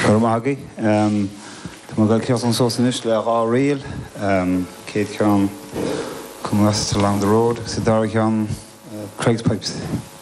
Cormagi. Tá gael ceart an sósanis le rá réal, céad ceann Come West Along the Road, sa dar ceann Craig's Pipes.